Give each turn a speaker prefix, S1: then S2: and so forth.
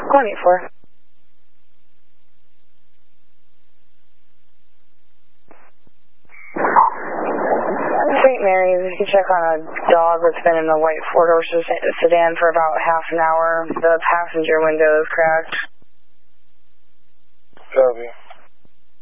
S1: 184. St. Mary's, if you check on a dog that's been in the white four-door sedan for about half an hour, the passenger window is cracked.
S2: Copy.